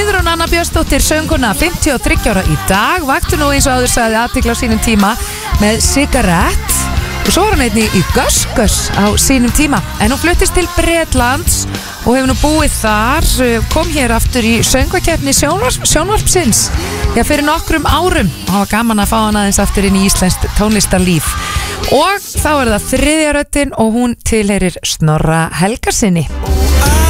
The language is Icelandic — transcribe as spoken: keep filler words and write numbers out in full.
Heiðrún Anna Björnsdóttir, söngkona fimmtíu og þriggja ára í dag, vakti nú eins og áður sagði athygli á sínum tíma með Cigarette og svo var hann einnig í Gus Gus á sínum tíma, en hún fluttist til Bretlands og hefur nú búið þar, kom hér aftur í söngvakeppni sjónvarp, sjónvarpsins já, fyrir nokkrum árum og það var gaman að fá hann aðeins aftur inn í íslenskt tónlistarlíf og þá er það þriðja röddin og hún tilheyrir Snorra Helgasyni.